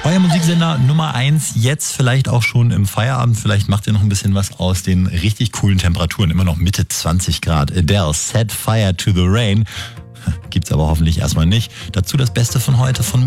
Euer Musiksender Nummer 1, jetzt vielleicht auch schon im Feierabend. Vielleicht macht ihr noch ein bisschen was aus den richtig coolen Temperaturen. Immer noch Mitte 20 Grad. Adele, Set Fire to the Rain. Gibt's aber hoffentlich erstmal nicht. Dazu das Beste von heute von